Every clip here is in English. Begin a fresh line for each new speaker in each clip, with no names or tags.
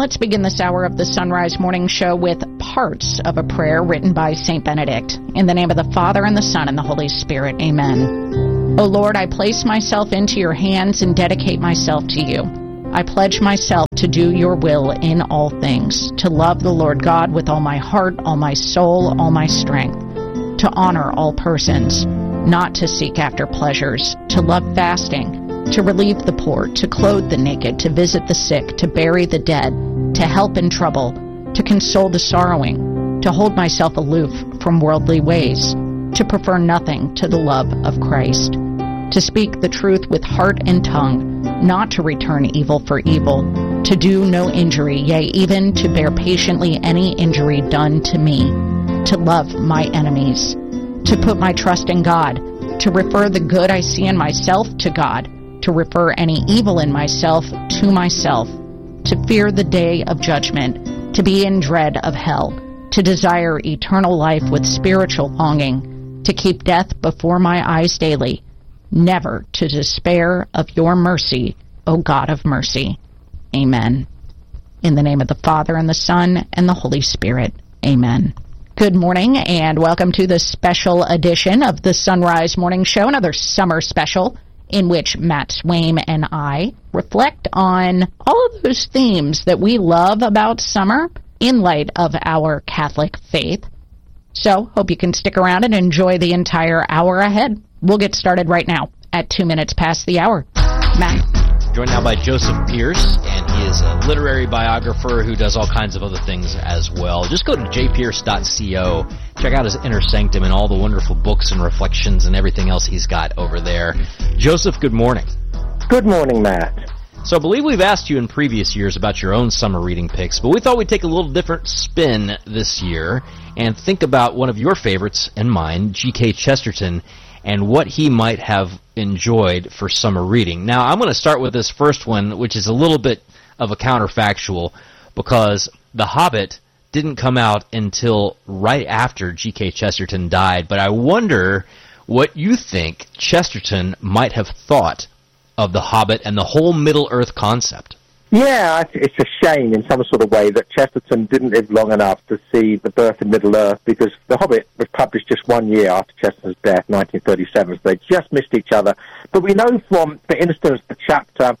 Let's begin this hour of the Sunrise Morning Show with parts of a prayer written by St. Benedict. In the name of the Father, and the Son, and the Holy Spirit. Amen. O Lord, I place myself into your hands and dedicate myself to you. I pledge myself to do your will in all things, to love the Lord God with all my heart, all my soul, all my strength, to honor all persons, not to seek after pleasures, to love fasting, to relieve the poor, to clothe the naked, to visit the sick, to bury the dead, to help in trouble, to console the sorrowing, to hold myself aloof from worldly ways, to prefer nothing to the love of Christ, to speak the truth with heart and tongue, not to return evil for evil, to do no injury, yea, even to bear patiently any injury done to me, to love my enemies, to put my trust in God, to refer the good I see in myself to God, to refer any evil in myself to myself, to fear the day of judgment, to be in dread of hell, to desire eternal life with spiritual longing, to keep death before my eyes daily, never to despair of your mercy, O God of mercy. Amen. In the name of the Father, and the Son, and the Holy Spirit. Amen. Good morning, and welcome to the special edition of the Sunrise Morning Show, another summer special, in which Matt Swaim and I reflect on all of those themes that we love about summer in light of our Catholic faith. So, hope you can stick around and enjoy the entire hour ahead. We'll get started right now at 2 minutes past the hour. Matt.
Joined now by Joseph Pierce, and he is a literary biographer who does all kinds of other things as well. Just go to jpierce.co, check out his Inner Sanctum and all the wonderful books and reflections and everything else he's got over there. Joseph, good morning.
Good morning, Matt.
So I believe we've asked you in previous years about your own summer reading picks, but we thought we'd take a little different spin this year and think about one of your favorites and mine, G.K. Chesterton, and what he might have enjoyed for summer reading. Now, I'm going to start with this first one, which is a little bit of a counterfactual, because The Hobbit didn't come out until right after G.K. Chesterton died, but I wonder what you think Chesterton might have thought of The Hobbit and the whole Middle-earth concept.
Yeah, it's a shame in some sort of way that Chesterton didn't live long enough to see the birth of Middle-earth, because The Hobbit was published just 1 year after Chesterton's death, 1937, so they just missed each other. But we know from, for instance, the chapter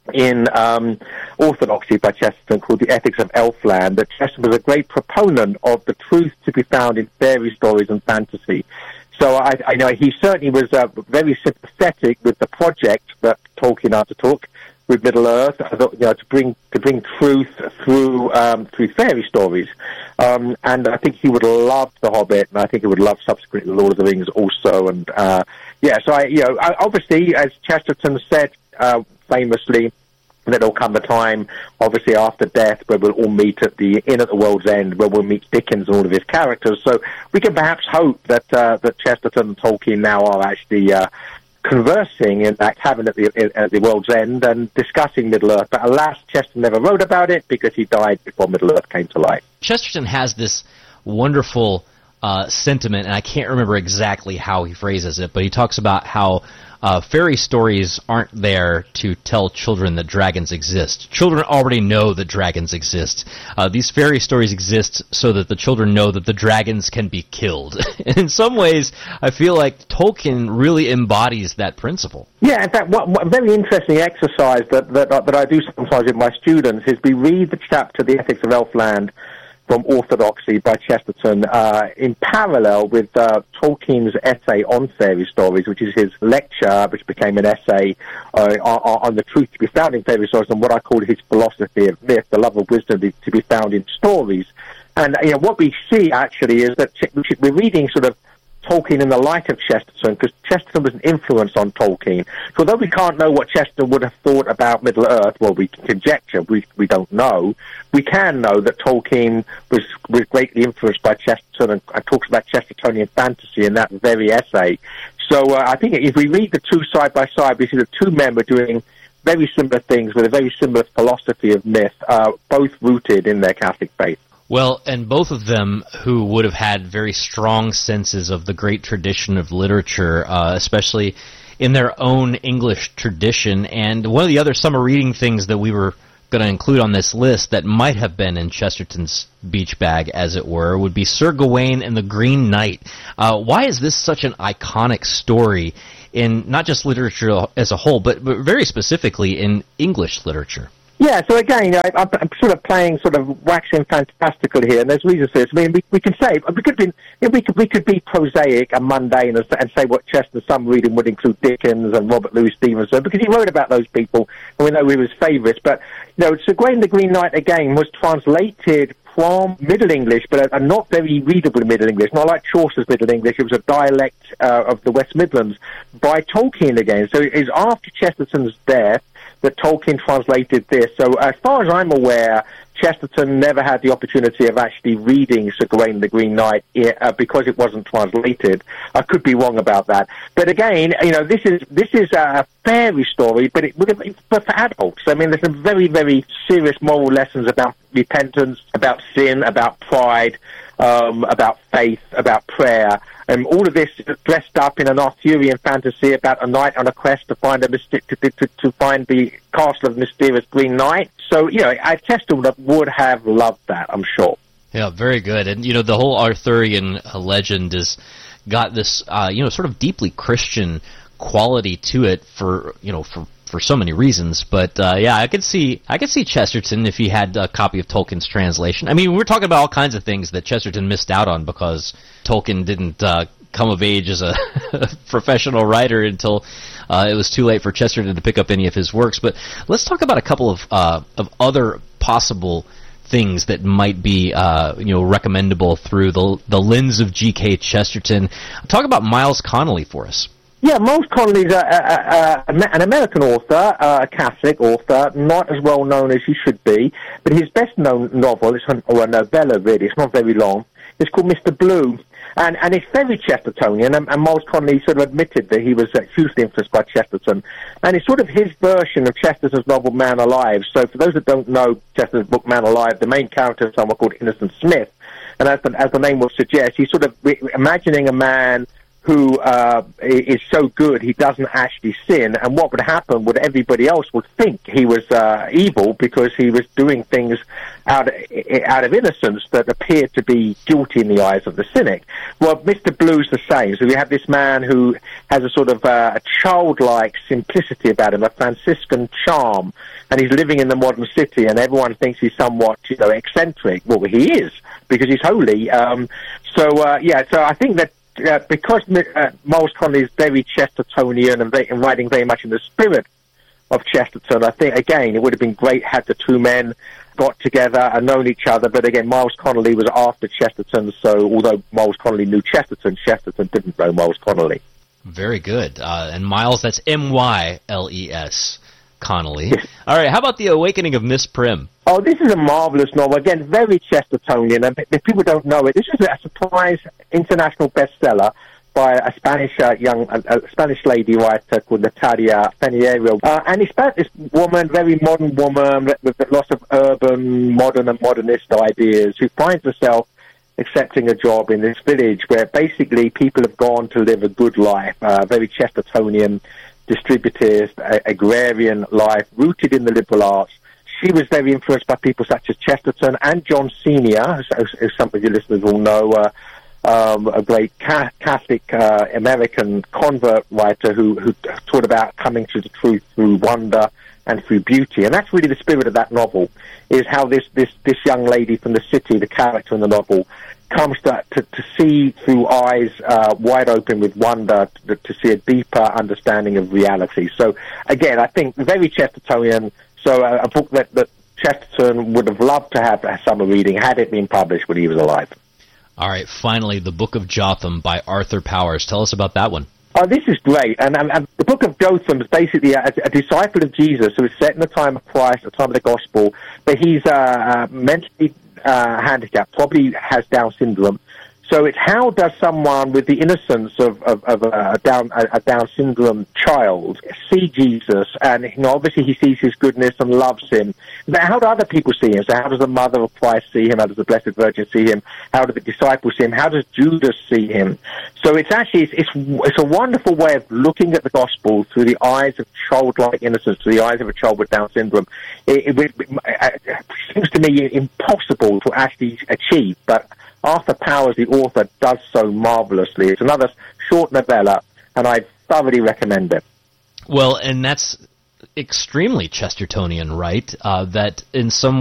in Orthodoxy by Chesterton called The Ethics of Elfland, that Chesterton was a great proponent of the truth to be found in fairy stories and fantasy. So I know he certainly was very sympathetic with the project that Tolkien undertook with Middle-earth, to bring truth through fairy stories, and I think he would have loved The Hobbit, and I think he would love subsequently Lord of the Rings also, and so obviously, as Chesterton said famously, that there'll come a time, obviously after death, where we'll all meet at the inn at the world's end, where we'll meet Dickens and all of his characters. So we can perhaps hope that Chesterton and Tolkien now are actually conversing in that cabin at the world's end and discussing Middle-earth. But alas, Chesterton never wrote about it because he died before Middle-earth came to light.
Chesterton has this wonderful sentiment, and I can't remember exactly how he phrases it, but he talks about how fairy stories aren't there to tell children that dragons exist. Children already know that dragons exist. These fairy stories exist so that the children know that the dragons can be killed. And in some ways, I feel like Tolkien really embodies that principle.
Yeah, in fact, what very interesting exercise that I do sometimes with my students is we read the chapter, The Ethics of Elfland, from Orthodoxy by Chesterton, in parallel with Tolkien's essay on fairy stories, which is his lecture, which became an essay on the truth to be found in fairy stories, and what I call his philosophy of myth, the love of wisdom to be found in stories. And what we see actually is that we're reading sort of Tolkien in the light of Chesterton, because Chesterton was an influence on Tolkien. So although we can't know what Chesterton would have thought about Middle-earth, well, we can conjecture, we don't know, we can know that Tolkien was greatly influenced by Chesterton and talks about Chestertonian fantasy in that very essay. So I think if we read the two side by side, we see that two men were doing very similar things with a very similar philosophy of myth, both rooted in their Catholic faith.
Well, and both of them who would have had very strong senses of the great tradition of literature, especially in their own English tradition. And one of the other summer reading things that we were going to include on this list that might have been in Chesterton's beach bag, as it were, would be Sir Gawain and the Green Knight. Why is this such an iconic story in not just literature as a whole, but very specifically in English literature?
Yeah, so again, I'm sort of playing sort of waxing fantastical here, and there's reasons for this. I mean, we can say we could be prosaic and mundane and say what Chesterton's summer reading would include Dickens and Robert Louis Stevenson, because he wrote about those people, and we know he was favourites. But Sir Gawain the Green Knight again was translated from Middle English, but a not very readable Middle English, not like Chaucer's Middle English. It was a dialect of the West Midlands by Tolkien again. So it is after Chesterton's death that Tolkien translated this. So as far as I'm aware, Chesterton never had the opportunity of actually reading Sir Gawain the Green Knight because it wasn't translated. I could be wrong about that. But again, this is a fairy story, but for adults. I mean, there's some very, very serious moral lessons about repentance, about sin, about pride, about faith, about prayer. All of this dressed up in an Arthurian fantasy about a knight on a quest to find to find the castle of the mysterious Green Knight. So, Chesterton would have loved that, I'm sure.
Yeah, very good. And, the whole Arthurian legend has got this, sort of deeply Christian quality to it for so many reasons. But, I could see Chesterton if he had a copy of Tolkien's translation. I mean, we're talking about all kinds of things that Chesterton missed out on because Tolkien didn't come of age as a professional writer until it was too late for Chesterton to pick up any of his works. But let's talk about a couple of other possible things that might be recommendable through the lens of G.K. Chesterton. Talk about Miles Connolly for us.
Yeah, Miles Connolly is an American author, a Catholic author, not as well known as he should be, but his best known novel, or a novella really, it's not very long, it's called Mr. Blue. And it's very Chestertonian, and Miles Connolly sort of admitted that he was hugely influenced by Chesterton. And it's sort of his version of Chesterton's novel Man Alive. So for those that don't know Chesterton's book Man Alive, the main character is someone called Innocent Smith. And as the name would suggest, he's sort of imagining a man who is so good he doesn't actually sin, and what would happen would everybody else would think he was evil because he was doing things out of innocence that appeared to be guilty in the eyes of the cynic. Well, Mr. Blue's the same. So we have this man who has a sort of a childlike simplicity about him, a Franciscan charm, and he's living in the modern city, and everyone thinks he's somewhat, eccentric. Well, he is, because he's holy. So I think that because Miles Connolly is very Chestertonian and writing very much in the spirit of Chesterton, I think, again, it would have been great had the two men got together and known each other. But again, Miles Connolly was after Chesterton, so although Miles Connolly knew Chesterton didn't know Miles Connolly.
Very good. And Miles, that's Myles Connolly. Yes. All right, how about The Awakening of Miss Prim?
Oh, this is a marvelous novel. Again, very Chestertonian. And if people don't know it, this is a surprise international bestseller by a Spanish Spanish lady writer called Natalia Feniero. And it's about this woman, very modern woman with lots of modern and modernist ideas, who finds herself accepting a job in this village where basically people have gone to live a good life, very Chestertonian, distributive, agrarian life, rooted in the liberal arts. She was very influenced by people such as Chesterton and John Senior, as some of your listeners will know, a great Catholic American convert writer who taught about coming to the truth through wonder and through beauty. And that's really the spirit of that novel, is how this young lady from the city, the character in the novel, comes to see through eyes wide open with wonder, to see a deeper understanding of reality. So, again, I think very Chestertonian, so a book that Chesterton would have loved to have a summer reading had it been published when he was alive.
All right, finally, The Book of Jotham by Arthur Powers. Tell us about that one.
Oh, this is great. And the Book of Jotham is basically a disciple of Jesus who is set in the time of Christ, the time of the Gospel, but he's mentally handicapped, probably has Down syndrome. So it's how does someone with the innocence of a Down syndrome child see Jesus, and obviously he sees his goodness and loves him. But how do other people see him? So how does the mother of Christ see him? How does the Blessed Virgin see him? How do the disciples see him? How does Judas see him? So it's actually it's a wonderful way of looking at the gospel through the eyes of childlike innocence, through the eyes of a child with Down syndrome. It seems to me impossible to actually achieve, but Arthur Powers, the author, does so marvelously. It's another short novella, and I thoroughly recommend it.
Well, and that's extremely Chestertonian, right? That in some